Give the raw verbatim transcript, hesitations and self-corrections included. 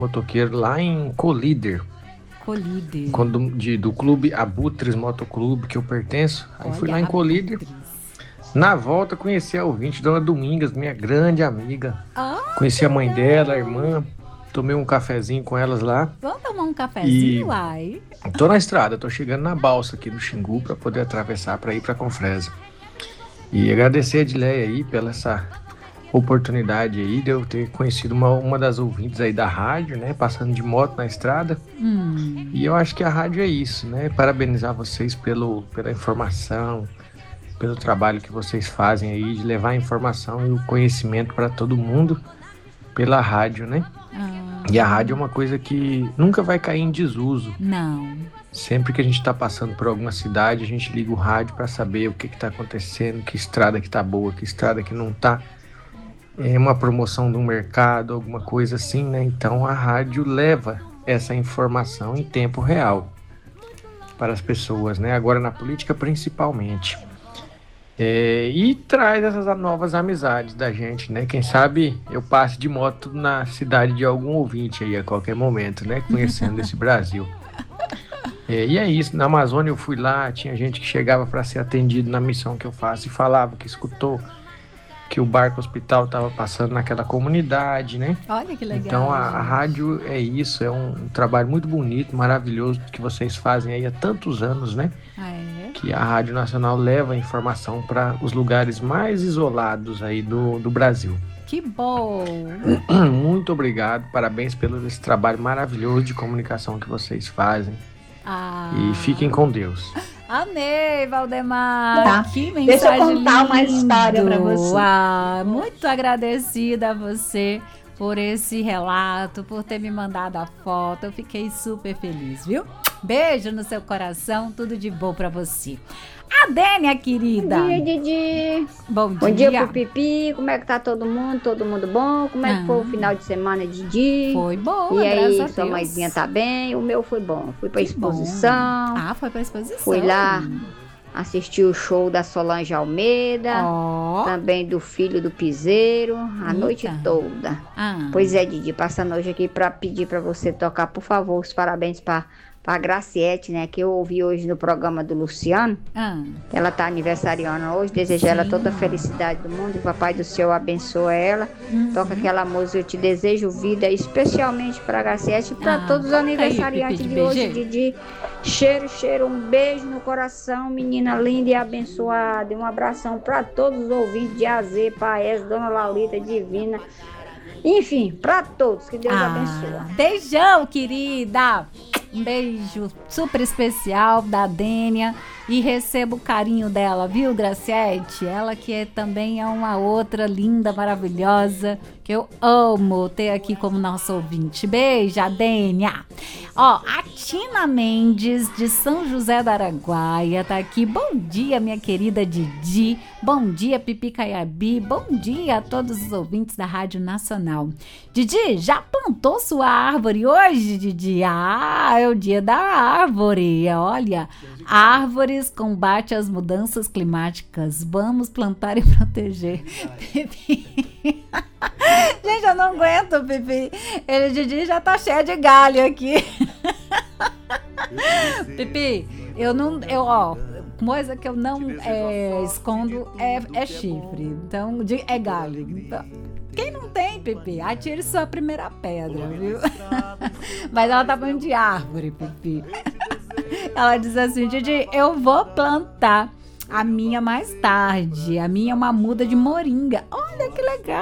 motoqueiro lá em Colíder, Colíder. quando, de, do clube Abutres Motoclube, que eu pertenço. Aí Olha, fui lá em Colíder. Abutres. Na volta, conheci a ouvinte, Dona Domingas, minha grande amiga. Ah, Conheci que a mãe dela, a legal. irmã. Tomei um cafezinho com elas lá. Vamos tomar um E cafezinho, uai? tô na estrada, tô chegando na balsa aqui do Xingu para poder atravessar para ir para Confresa. E agradecer a Edileia aí pela essa oportunidade aí de eu ter conhecido uma, uma das ouvintes aí da rádio, né? Passando de moto na estrada. Hum. E eu acho que a rádio é isso, né? Parabenizar vocês pelo, pela informação, pelo trabalho que vocês fazem aí de levar a informação e o conhecimento para todo mundo pela rádio, né? Ah, E a rádio é uma coisa que nunca vai cair em desuso. não. Sempre que a gente está passando por alguma cidade, a gente liga o rádio para saber o que está acontecendo, que estrada que tá boa, que estrada que não tá. É uma promoção de um mercado, alguma coisa assim, né? Então a rádio leva essa informação em tempo real para as pessoas, né? Agora na política principalmente. É, e traz essas novas amizades da gente, né? Quem sabe eu passe de moto na cidade de algum ouvinte aí a qualquer momento, né? Conhecendo esse Brasil. É, e é isso, na Amazônia eu fui lá, tinha gente que chegava para ser atendido na missão que eu faço e falava que escutou que o barco hospital estava passando naquela comunidade, né? Olha que legal. Então a, a gente. rádio é isso, é um, um trabalho muito bonito, maravilhoso que vocês fazem aí há tantos anos, né? Ah, é? Que a Rádio Nacional leva a informação para os lugares mais isolados aí do, do Brasil. Que bom. Muito obrigado, parabéns pelo esse trabalho maravilhoso de comunicação que vocês fazem. Ah. E fiquem com Deus. Amei, Valdemar. Tá. Que mensagem Deixa eu contar uma lindo. história pra você. Ah, muito agradecida a você por esse relato, por ter me mandado a foto. Eu fiquei super feliz, viu? Beijo no seu coração, tudo de bom pra você. A Dênia, querida. Bom dia, Didi. Bom dia. Bom dia pro Pipi. Como é que tá todo mundo? Todo mundo bom? Como é que Ah. foi o final de semana, Didi? Foi bom, E graças aí, a sua Deus. mãezinha tá bem? O meu foi bom. Fui pra Que bom. exposição. Ah, foi pra exposição. Fui lá assistir o show da Solange Almeida. Ó. Também do filho do Piseiro. A Eita. noite toda. Ah. Pois é, Didi, passando hoje aqui pra pedir pra você tocar, por favor, os parabéns pra, pra Graciete, né? Que eu ouvi hoje no programa do Luciano. Ah. Ela tá aniversariando hoje, desejo a ela toda a felicidade do mundo, o papai do céu abençoa ela. Uhum. Toca aquela música, eu te desejo vida, especialmente pra Graciete e pra Ah, todos os toca aí, aniversariantes Pipi, de de hoje, beijo. Didi. Cheiro, cheiro, um beijo no coração, menina linda e abençoada. E um abração pra todos os ouvintes de A Z, Paes, Dona Laurita, Divina. Enfim, pra todos, que Deus abençoe. Beijão, querida. Um beijo super especial da Dênia. E receba o carinho dela, viu, Graciete? Ela que é, também é uma outra linda, maravilhosa, que eu amo ter aqui como nossa ouvinte. Beijo, Dênia. Ó, a Tina Mendes, de São José do Araguaia, tá aqui. Bom dia, minha querida Didi. Bom dia, Pipi Caiabi. Bom dia a todos os ouvintes da Rádio Nacional. Didi, já plantou sua árvore hoje, Didi? Ah, é o dia da árvore. Olha, árvores combate as mudanças climáticas. Vamos plantar e proteger. Pipi. Gente, eu não aguento, Pipi. Ele, Didi, já tá cheio de galho aqui. Pipi, eu não, eu, ó, coisa que eu não é, escondo é, é chifre. Então, de- é galho. Então, quem não tem, Pipi, atire sua primeira pedra, viu? Mas ela tá falando de árvore, Pipi. Ela diz assim, Didi, eu vou plantar a minha mais tarde. A minha é uma muda de moringa. Olha que legal.